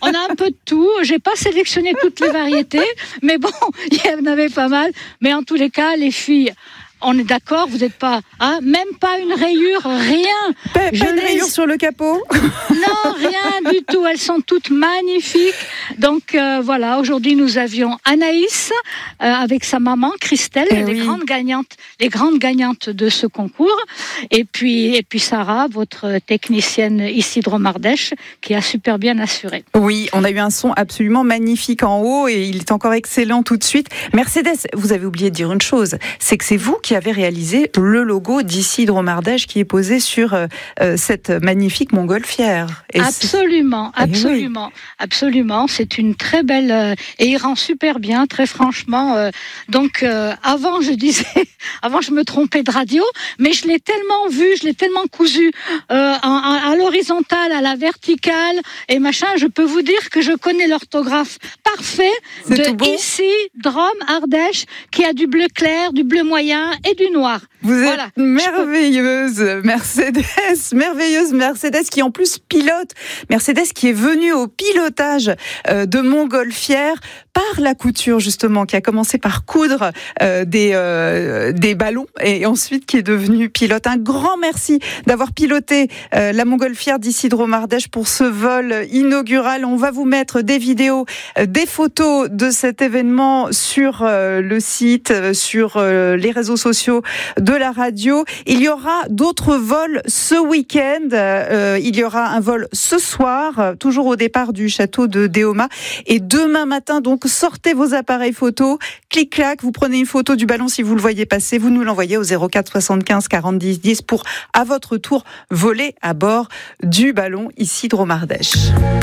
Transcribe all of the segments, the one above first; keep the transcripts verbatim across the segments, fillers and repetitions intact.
On a un peu de tout. J'ai pas sélectionné toutes les variétés, mais bon, il y en avait pas mal. Mais en tous les cas, les filles, on est d'accord, vous n'êtes pas, hein, même pas une rayure, rien. Pas, Je pas de les... rayure sur le capot. Non, rien du tout. Elles sont toutes magnifiques. Donc euh, voilà, aujourd'hui nous avions Anaïs euh, avec sa maman Christelle, eh les oui. grandes gagnantes, les grandes gagnantes de ce concours. Et puis et puis Sarah, votre technicienne Isidro Mardèche, qui a super bien assuré. Oui, on a eu un son absolument magnifique en haut et il est encore excellent tout de suite. Mercedes, vous avez oublié de dire une chose, c'est que c'est vous qui avez réalisé le logo d'Isidro Mardèche qui est posé sur euh, cette magnifique montgolfière. Et absolument, c'est... absolument, oui. absolument. C'est une très belle euh, et il rend super bien, très franchement. Euh, donc euh, avant, je disais, avant je me trompais de radio, mais je l'ai tellement vu, je l'ai tellement cousu euh, en, en, à l'horizontale, à la verticale et machin. Je peux vous dire que je connais l'orthographe parfait c'est de bon. Isidro Mardèche, qui a du bleu clair, du bleu moyen et du noir. Vous êtes voilà. merveilleuse, Mercedes, merveilleuse Mercedes qui en plus pilote. Mercedes qui est venue au pilotage euh, de Montgolfière par la couture justement, qui a commencé par coudre euh, des, euh, des ballons et ensuite qui est devenue pilote. Un grand merci d'avoir piloté euh, la Montgolfière d'Isidro Mardèche pour ce vol inaugural. On va vous mettre des vidéos, euh, des photos de cet événement sur euh, le site, euh, sur euh, les réseaux sociaux de la radio. Il y aura d'autres vols ce week-end. Euh, il y aura un vol ce soir, euh, toujours au départ du château de Déoma. Et demain matin, donc, sortez vos appareils photo. Clic-clac, vous prenez une photo du ballon si vous le voyez passer. Vous nous l'envoyez au zéro quatre soixante-quinze quarante dix dix pour, à votre tour, voler à bord du ballon Isidro Mardèche.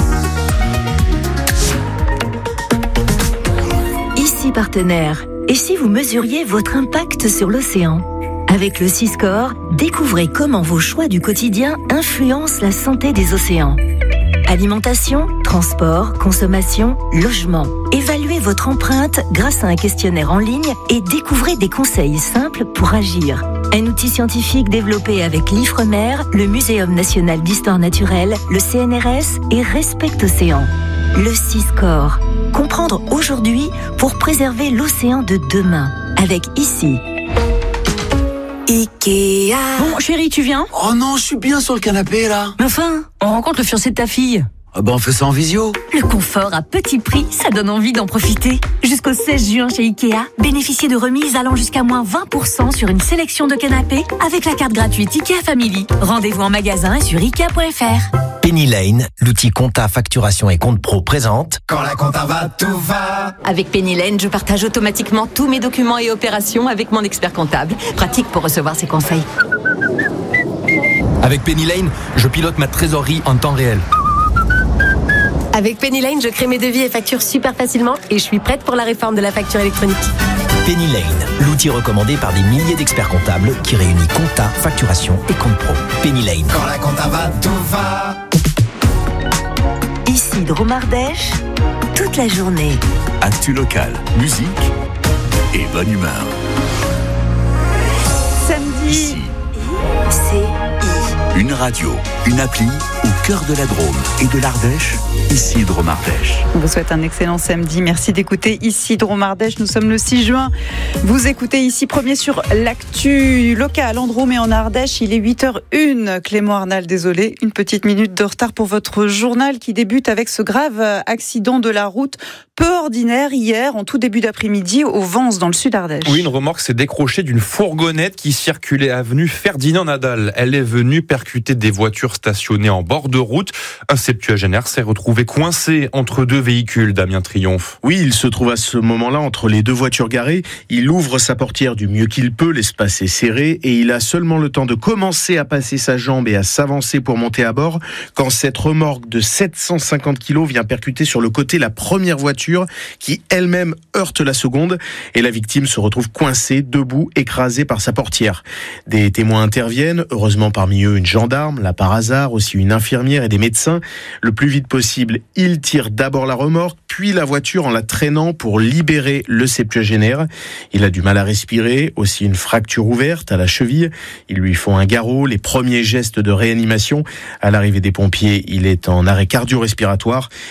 Ici Partenaire. Et si vous mesuriez votre impact sur l'océan ? Avec le Siscore, découvrez comment vos choix du quotidien influencent la santé des océans. Alimentation, transport, consommation, logement. Évaluez votre empreinte grâce à un questionnaire en ligne et découvrez des conseils simples pour agir. Un outil scientifique développé avec l'Ifremer, le Muséum national d'histoire naturelle, le C N R S et Respect Océan. Le Siscore. Comprendre aujourd'hui pour préserver l'océan de demain. Avec ici. Ikea. Bon, chérie, tu viens ? Oh non, je suis bien sur le canapé, là. Mais enfin, on rencontre le fiancé de ta fille. Ah ben, on fait ça en visio. Le confort à petit prix, ça donne envie d'en profiter. Jusqu'au seize juin chez Ikea, bénéficiez de remises allant jusqu'à moins vingt pour cent sur une sélection de canapés avec la carte gratuite Ikea Family. Rendez-vous en magasin et sur ikea point f r. Penny Lane, l'outil compta, facturation et compte pro présente. Quand la compta va, tout va. Avec Penny Lane, je partage automatiquement tous mes documents et opérations avec mon expert comptable. Pratique pour recevoir ses conseils. Avec Penny Lane, je pilote ma trésorerie en temps réel. Avec Penny Lane, je crée mes devis et factures super facilement et je suis prête pour la réforme de la facture électronique. Penny Lane, l'outil recommandé par des milliers d'experts comptables qui réunit compta, facturation et compte pro. Penny Lane. Quand la compta va, tout va. Isidro Mardèche, toute la journée. Actu local, musique et bonne humeur. Samedi. Ici. C'est Une radio, une appli au cœur de la Drôme et de l'Ardèche, Isidro Mardèche. On vous souhaite un excellent samedi. Merci d'écouter Isidro Mardèche. Nous sommes le six juin. Vous écoutez ici premier sur l'actu locale en Drôme et en Ardèche. Il est huit heures une. Clément Arnal, désolé. Une petite minute de retard pour votre journal qui débute avec ce grave accident de la route peu ordinaire hier en tout début d'après-midi au Vence dans le sud Ardèche. Oui, une remorque s'est décrochée d'une fourgonnette qui circulait avenue Ferdinand Nadal. Elle est venue percuter des voitures stationnées en bord de route. Un septuagénaire s'est retrouvé coincé entre deux véhicules, Damien Triomphe. Oui, il se trouve à ce moment-là entre les deux voitures garées. Il ouvre sa portière du mieux qu'il peut, l'espace est serré et il a seulement le temps de commencer à passer sa jambe et à s'avancer pour monter à bord quand cette remorque de sept cent cinquante kilos vient percuter sur le côté la première voiture qui elle-même heurte la seconde et la victime se retrouve coincée, debout, écrasée par sa portière. Des témoins interviennent, heureusement parmi eux une gendarme, là par hasard, aussi une infirmière et des médecins. Le plus vite possible, ils tirent d'abord la remorque, puis la voiture en la traînant pour libérer le septuagénaire. Il a du mal à respirer, aussi une fracture ouverte à la cheville. Ils lui font un garrot, les premiers gestes de réanimation. À l'arrivée des pompiers, il est en arrêt cardio-respiratoire. Il a été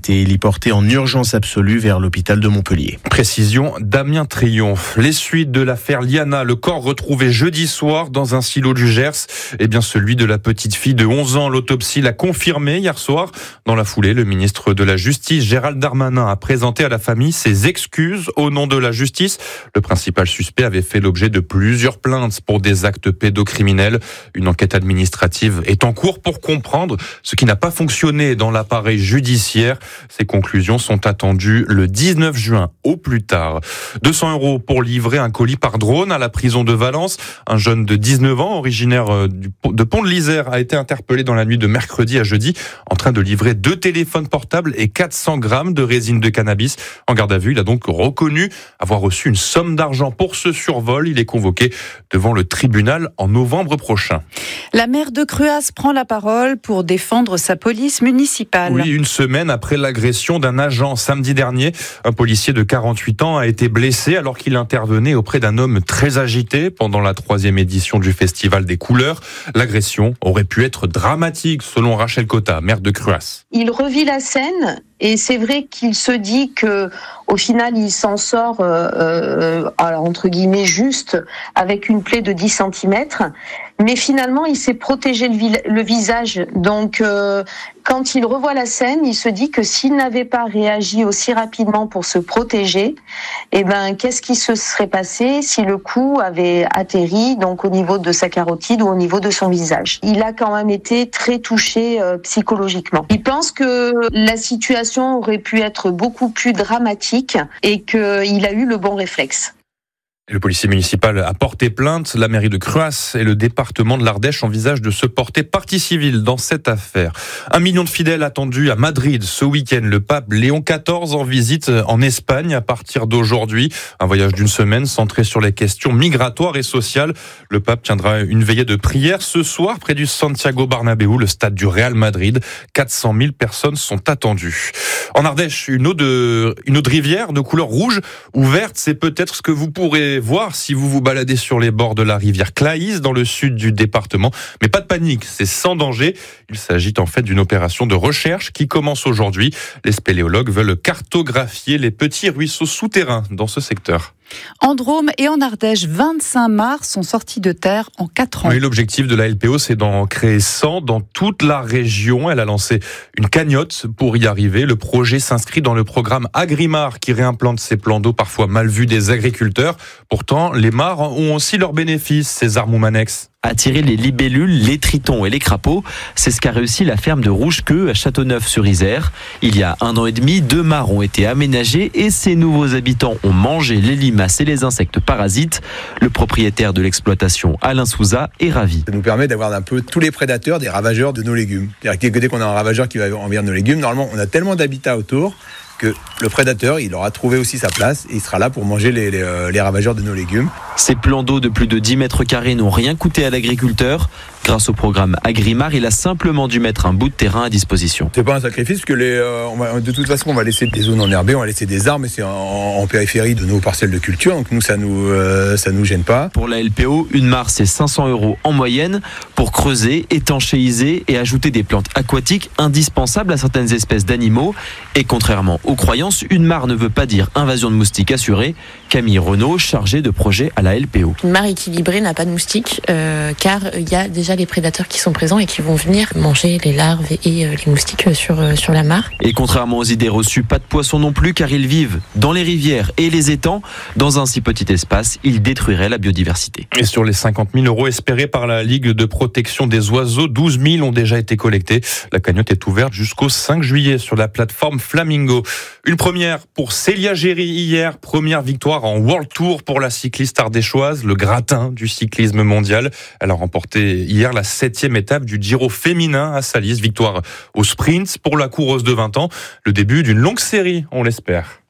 été héliporté en urgence absolue vers l'hôpital de Montpellier. Précision, Damien Triomphe. Les suites de l'affaire Liana, le corps retrouvé jeudi soir dans un silo du Gers, eh bien celui de la petite fille de onze ans. L'autopsie l'a confirmé hier soir. Dans la foulée, le ministre de la Justice, Gérald Darmanin, a présenté à la famille ses excuses au nom de la justice. Le principal suspect avait fait l'objet de plusieurs plaintes pour des actes pédocriminels. Une enquête administrative est en cours pour comprendre ce qui n'a pas fonctionné dans l'appareil judiciaire. Ces conclusions sont attendues le dix-neuf juin au plus tard. deux cents euros pour livrer un colis par drone à la prison de Valence. Un jeune de dix-neuf ans, originaire de Pont de l'Isère, a été interpellé dans la nuit de mercredi à jeudi en train de livrer deux téléphones portables et quatre cents grammes de résine de cannabis. En garde à vue, il a donc reconnu avoir reçu une somme d'argent pour ce survol. Il est convoqué devant le tribunal en novembre prochain. La maire de Cruas prend la parole pour défendre sa police municipale. Oui, une semaine après l'agression d'un agent samedi dernier, un policier de quarante-huit ans a été blessé alors qu'il intervenait auprès d'un homme très agité pendant la troisième édition du Festival des Couleurs. L'agression aurait pu être dramatique selon Rachel Cotta, maire de Cruas. Il revit la scène et c'est vrai qu'il se dit que au final il s'en sort euh, euh, alors, entre guillemets juste avec une plaie de dix centimètres, mais finalement il s'est protégé le, vi- le visage. Donc euh, quand il revoit la scène, il se dit que s'il n'avait pas réagi aussi rapidement pour se protéger, eh ben qu'est-ce qui se serait passé si le coup avait atterri donc au niveau de sa carotide ou au niveau de son visage. Il a quand même été très touché euh, psychologiquement. Il pense que la situation aurait pu être beaucoup plus dramatique et qu'il a eu le bon réflexe. Le policier municipal a porté plainte. La mairie de Cruas et le département de l'Ardèche envisagent de se porter partie civile dans cette affaire. Un million de fidèles attendus à Madrid ce week-end. Le pape Léon quatorze en visite en Espagne à partir d'aujourd'hui. Un voyage d'une semaine centré sur les questions migratoires et sociales. Le pape tiendra une veillée de prière ce soir près du Santiago Bernabéu, le stade du Real Madrid. quatre cent mille personnes sont attendues. En Ardèche, une eau de, une eau de rivière de couleur rouge ou verte, c'est peut-être ce que vous pourrez voir si vous vous baladez sur les bords de la rivière Claïs dans le sud du département. Mais pas de panique, c'est sans danger. Il s'agit en fait d'une opération de recherche qui commence aujourd'hui. Les spéléologues veulent cartographier les petits ruisseaux souterrains dans ce secteur. En Drôme et en Ardèche, vingt-cinq mares sont sorties de terre en quatre ans. Oui, l'objectif de la L P O, c'est d'en créer cent dans toute la région. Elle a lancé une cagnotte pour y arriver. Le projet s'inscrit dans le programme Agrimar qui réimplante ces plans d'eau parfois mal vus des agriculteurs. Pourtant, les mares ont aussi leurs bénéfices, César Moumanex. Attirer les libellules, les tritons et les crapauds, c'est ce qu'a réussi la ferme de Rougequeux à Châteauneuf-sur-Isère. Il y a un an et demi, deux mares ont été aménagées et ces nouveaux habitants ont mangé les limaces et les insectes parasites. Le propriétaire de l'exploitation, Alain Souza, est ravi. Ça nous permet d'avoir un peu tous les prédateurs des ravageurs de nos légumes. C'est-à-dire que dès qu'on a un ravageur qui va envers nos légumes, normalement on a tellement d'habitats autour que le prédateur, il aura trouvé aussi sa place et il sera là pour manger les, les, les ravageurs de nos légumes. Ces plans d'eau de plus de dix mètres carrés n'ont rien coûté à l'agriculteur. Grâce au programme Agrimar, il a simplement dû mettre un bout de terrain à disposition. C'est pas un sacrifice parce que les, euh, on va, de toute façon, on va laisser des zones enherbées, on va laisser des arbres, mais c'est en, en périphérie de nos parcelles de culture, donc nous, ça nous, euh, ça nous gêne pas. Pour la L P O, une mare, c'est cinq cents euros en moyenne pour creuser, étanchéiser et ajouter des plantes aquatiques indispensables à certaines espèces d'animaux. Et contrairement aux croyances, une mare ne veut pas dire invasion de moustiques assurée. Camille Renaud, chargée de projet à la L P O. Une mare équilibrée n'a pas de moustiques euh, car il y a déjà les prédateurs qui sont présents et qui vont venir manger les larves et euh, les moustiques sur, euh, sur la mare. Et contrairement aux idées reçues, pas de poissons non plus car ils vivent dans les rivières et les étangs. Dans un si petit espace, ils détruiraient la biodiversité. Et sur les cinquante mille euros espérés par la Ligue de protection des oiseaux, douze mille ont déjà été collectés. La cagnotte est ouverte jusqu'au cinq juillet sur la plateforme Flamingo. Une première pour Célia Géry hier, première victoire en World Tour pour la cycliste ardéchoise, le gratin du cyclisme mondial. Elle a remporté hier la septième étape du Giro féminin à Salis, victoire au sprint pour la coureuse de vingt ans. Le début d'une longue série, on l'espère.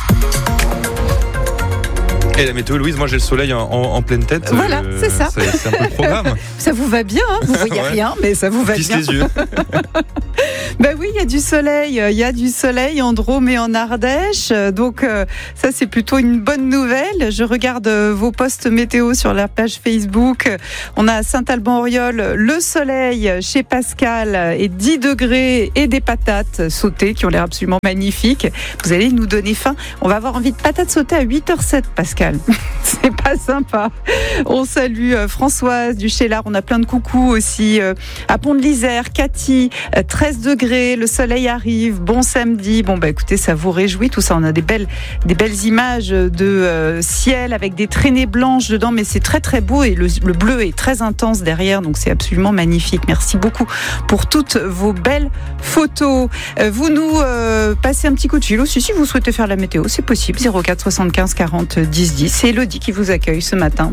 Et la météo, Louise, moi j'ai le soleil en, en, en pleine tête. Voilà, euh, c'est ça. C'est, c'est un peu le programme. Ça vous va bien, hein, vous voyez ouais. rien, mais ça vous va Plisse bien. les yeux. Ben oui, il y a du soleil, il y a du soleil en Drôme et en Ardèche, donc euh, ça c'est plutôt une bonne nouvelle. Je regarde euh, vos posts météo sur la page Facebook. On a à Saint-Alban-Auriol le soleil chez Pascal et dix degrés et des patates sautées qui ont l'air absolument magnifiques. Vous allez nous donner faim. On va avoir envie de patates sautées à huit heures zéro sept, Pascal. C'est pas sympa. On salue euh, Françoise du Chélar. On a plein de coucous aussi euh, à Pont de l'Isère, Cathy, euh, treize degrés, le soleil arrive, bon samedi. Bon bah écoutez, ça vous réjouit tout ça. On a des belles, des belles images de euh, ciel avec des traînées blanches dedans, mais c'est très très beau et le, le bleu est très intense derrière, donc c'est absolument magnifique. Merci beaucoup pour toutes vos belles photos. Euh, vous nous euh, passez un petit coup de fil aussi si vous souhaitez faire la météo, c'est possible. zéro quatre soixante-quinze quarante dix dix. C'est Elodie qui vous accueille ce matin.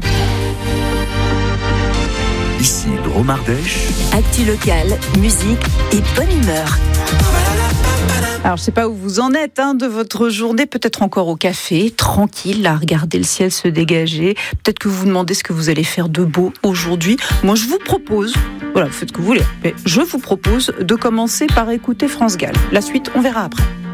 Ici Drôme Ardèche. Actu locale, musique et bonne humeur. Alors, je ne sais pas où vous en êtes hein, de votre journée, peut-être encore au café, tranquille, à regarder le ciel se dégager. Peut-être que vous vous demandez ce que vous allez faire de beau aujourd'hui. Moi, je vous propose, voilà, vous faites ce que vous voulez, mais je vous propose de commencer par écouter France Gall. La suite, on verra après.